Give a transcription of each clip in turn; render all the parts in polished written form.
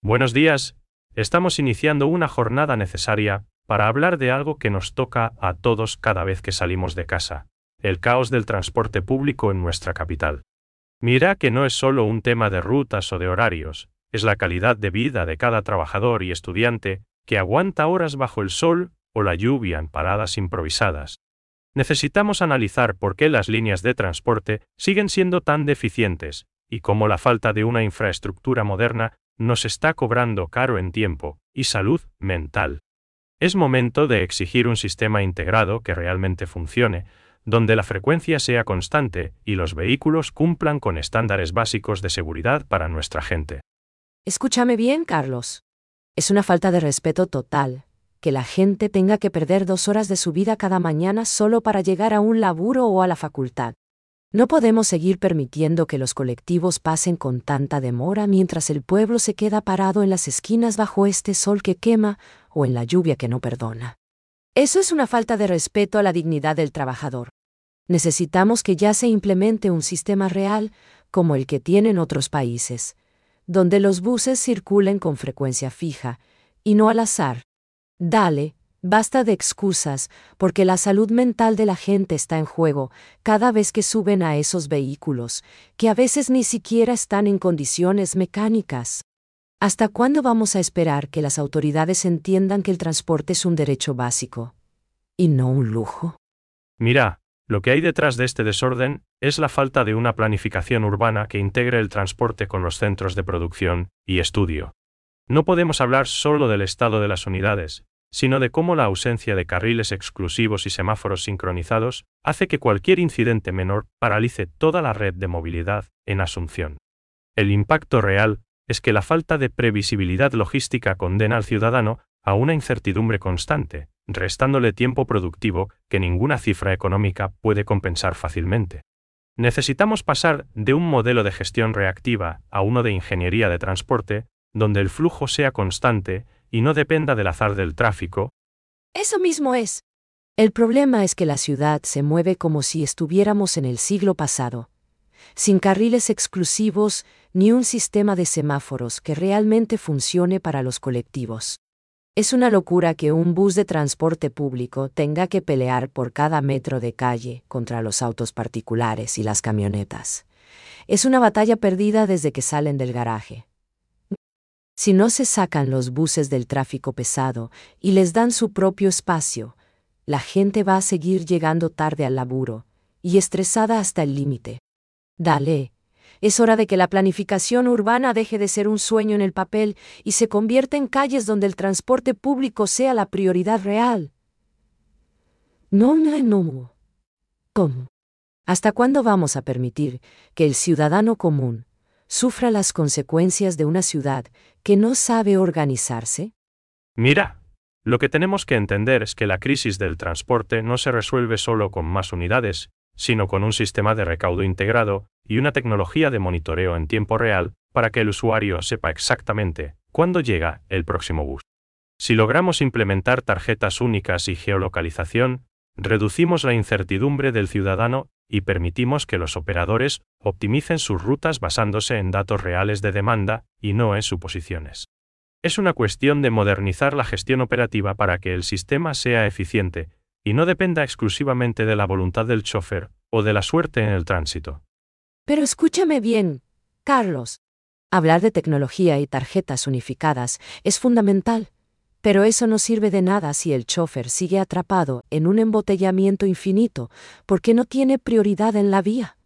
Buenos días. Estamos iniciando una jornada necesaria para hablar de algo que nos toca a todos cada vez que salimos de casa: el caos del transporte público en nuestra capital. Mira que no es solo un tema de rutas o de horarios, es la calidad de vida de cada trabajador y estudiante que aguanta horas bajo el sol o la lluvia en paradas improvisadas. Necesitamos analizar por qué las líneas de transporte siguen siendo tan deficientes y cómo la falta de una infraestructura moderna nos está cobrando caro en tiempo y salud mental. Es momento de exigir un sistema integrado que realmente funcione, donde la frecuencia sea constante y los vehículos cumplan con estándares básicos de seguridad para nuestra gente. Escúchame bien, Carlos. Es una falta de respeto total que la gente tenga que perder 2 horas de su vida cada mañana solo para llegar a un laburo o a la facultad. No podemos seguir permitiendo que los colectivos pasen con tanta demora mientras el pueblo se queda parado en las esquinas bajo este sol que quema o en la lluvia que no perdona. Eso es una falta de respeto a la dignidad del trabajador. Necesitamos que ya se implemente un sistema real, como el que tienen otros países, donde los buses circulen con frecuencia fija, y no al azar. Dale, basta de excusas, porque la salud mental de la gente está en juego cada vez que suben a esos vehículos, que a veces ni siquiera están en condiciones mecánicas. ¿Hasta cuándo vamos a esperar que las autoridades entiendan que el transporte es un derecho básico y no un lujo? Mira, lo que hay detrás de este desorden es la falta de una planificación urbana que integre el transporte con los centros de producción y estudio. No podemos hablar solo del estado de las unidades, sino de cómo la ausencia de carriles exclusivos y semáforos sincronizados hace que cualquier incidente menor paralice toda la red de movilidad en Asunción. El impacto real es que la falta de previsibilidad logística condena al ciudadano a una incertidumbre constante, restándole tiempo productivo que ninguna cifra económica puede compensar fácilmente. Necesitamos pasar de un modelo de gestión reactiva a uno de ingeniería de transporte, donde el flujo sea constante y no dependa del azar del tráfico. Eso mismo es. El problema es que la ciudad se mueve como si estuviéramos en el siglo pasado, sin carriles exclusivos ni un sistema de semáforos que realmente funcione para los colectivos. Es una locura que un bus de transporte público tenga que pelear por cada metro de calle contra los autos particulares y las camionetas. Es una batalla perdida desde que salen del garaje. Si no se sacan los buses del tráfico pesado y les dan su propio espacio, la gente va a seguir llegando tarde al laburo y estresada hasta el límite. Dale, es hora de que la planificación urbana deje de ser un sueño en el papel y se convierta en calles donde el transporte público sea la prioridad real. No. ¿Cómo? ¿Hasta cuándo vamos a permitir que el ciudadano común sufra las consecuencias de una ciudad que no sabe organizarse? Mira, lo que tenemos que entender es que la crisis del transporte no se resuelve solo con más unidades, sino con un sistema de recaudo integrado y una tecnología de monitoreo en tiempo real para que el usuario sepa exactamente cuándo llega el próximo bus. Si logramos implementar tarjetas únicas y geolocalización, reducimos la incertidumbre del ciudadano y permitimos que los operadores optimicen sus rutas basándose en datos reales de demanda y no en suposiciones. Es una cuestión de modernizar la gestión operativa para que el sistema sea eficiente y no dependa exclusivamente de la voluntad del chofer o de la suerte en el tránsito. Pero escúchame bien, Carlos. Hablar de tecnología y tarjetas unificadas es fundamental, pero eso no sirve de nada si el chofer sigue atrapado en un embotellamiento infinito porque no tiene prioridad en la vía.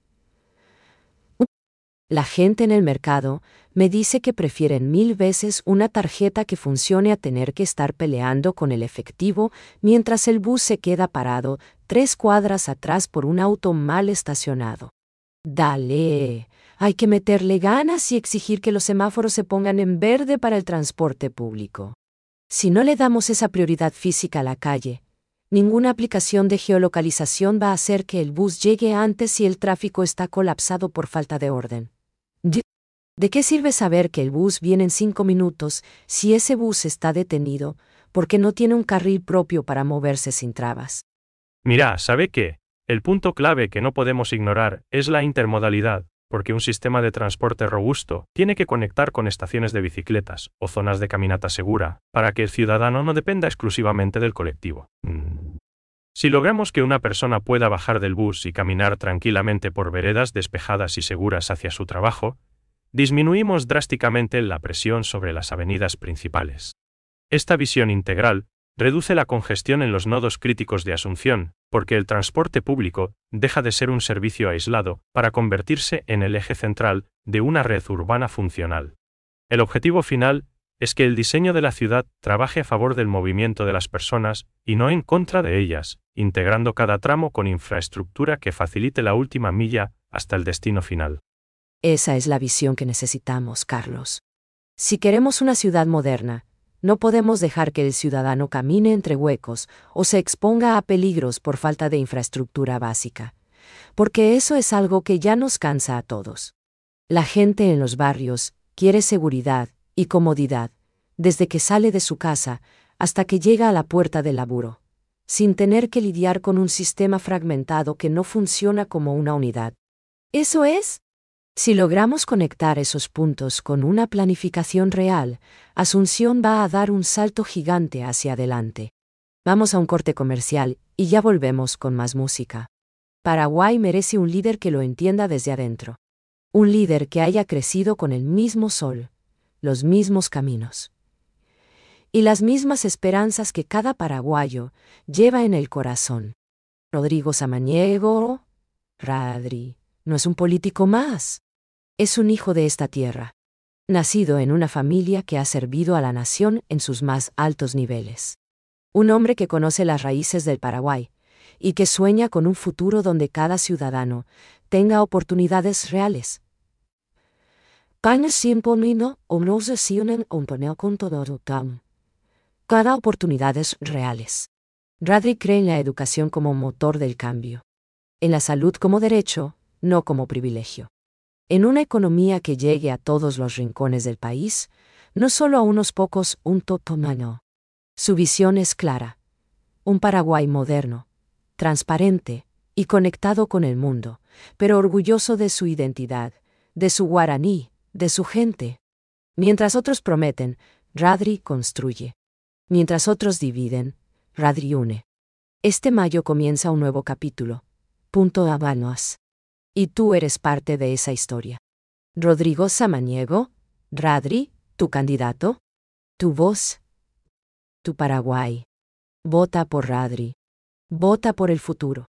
La gente en el mercado me dice que prefieren 1000 veces una tarjeta que funcione a tener que estar peleando con el efectivo mientras el bus se queda parado 3 cuadras atrás por un auto mal estacionado. Dale, hay que meterle ganas y exigir que los semáforos se pongan en verde para el transporte público. Si no le damos esa prioridad física a la calle, ninguna aplicación de geolocalización va a hacer que el bus llegue antes si el tráfico está colapsado por falta de orden. ¿De qué sirve saber que el bus viene en 5 minutos si ese bus está detenido porque no tiene un carril propio para moverse sin trabas? Mira, ¿sabe qué? El punto clave que no podemos ignorar es la intermodalidad, porque un sistema de transporte robusto tiene que conectar con estaciones de bicicletas o zonas de caminata segura, para que el ciudadano no dependa exclusivamente del colectivo. Si logramos que una persona pueda bajar del bus y caminar tranquilamente por veredas despejadas y seguras hacia su trabajo, disminuimos drásticamente la presión sobre las avenidas principales. Esta visión integral reduce la congestión en los nodos críticos de Asunción, porque el transporte público deja de ser un servicio aislado para convertirse en el eje central de una red urbana funcional. El objetivo final es que el diseño de la ciudad trabaje a favor del movimiento de las personas y no en contra de ellas, integrando cada tramo con infraestructura que facilite la última milla hasta el destino final. Esa es la visión que necesitamos, Carlos. Si queremos una ciudad moderna, no podemos dejar que el ciudadano camine entre huecos o se exponga a peligros por falta de infraestructura básica, porque eso es algo que ya nos cansa a todos. La gente en los barrios quiere seguridad y comodidad, desde que sale de su casa hasta que llega a la puerta del laburo, sin tener que lidiar con un sistema fragmentado que no funciona como una unidad. ¿Eso es? Si logramos conectar esos puntos con una planificación real, Asunción va a dar un salto gigante hacia adelante. Vamos a un corte comercial y ya volvemos con más música. Paraguay merece un líder que lo entienda desde adentro. Un líder que haya crecido con el mismo sol, los mismos caminos y las mismas esperanzas que cada paraguayo lleva en el corazón. Rodrigo Samaniego, Radri, no es un político más. Es un hijo de esta tierra, nacido en una familia que ha servido a la nación en sus más altos niveles. Un hombre que conoce las raíces del Paraguay y que sueña con un futuro donde cada ciudadano tenga oportunidades reales. Cada oportunidades reales. Radri cree en la educación como motor del cambio. En la salud como derecho, no como privilegio. En una economía que llegue a todos los rincones del país, no solo a unos pocos, un totomano. Su visión es clara. Un Paraguay moderno, transparente y conectado con el mundo, pero orgulloso de su identidad, de su guaraní, de su gente. Mientras otros prometen, Radri construye. Mientras otros dividen, Radri une. Este mayo comienza un nuevo capítulo. Punto Habanos. Y tú eres parte de esa historia. Rodrigo Samaniego, Radri, tu candidato, tu voz, tu Paraguay. Vota por Radri. Vota por el futuro.